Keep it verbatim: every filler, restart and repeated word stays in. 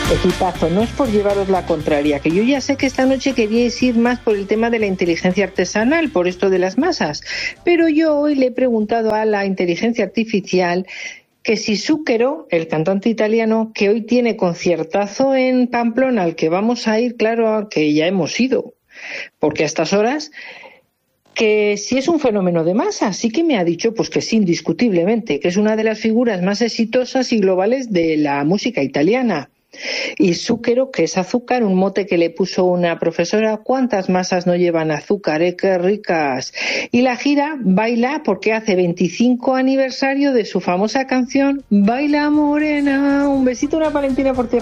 Equipazo, no es por llevaros la contraria, que yo ya sé que esta noche queríais ir más por el tema de la inteligencia artesanal, por esto de las masas, pero yo hoy le he preguntado a la inteligencia artificial que si Zucchero, el cantante italiano, que hoy tiene conciertazo en Pamplona, al que vamos a ir, claro, que ya hemos ido, porque a estas horas, que si es un fenómeno de masa, sí que me ha dicho pues que sí, indiscutiblemente, que es una de las figuras más exitosas y globales de la música italiana. Y Zucchero, que es azúcar, un mote que le puso una profesora. ¿Cuántas masas no llevan azúcar? ¡Eh, qué ricas! Y la gira baila porque hace veinticinco aniversario de su famosa canción Baila Morena. Un besito, una Valentina por tierra.